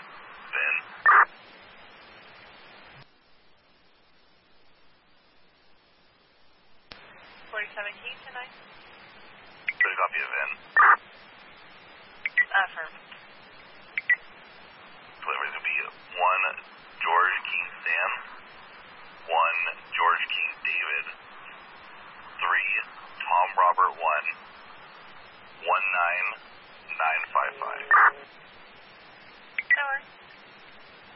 Vin. 47 Keys tonight? Good copy of Vin. Affirm. Delivery will be 1 George King Sam, 1 George King David, 3 Tom Robert 1, 19955. That works.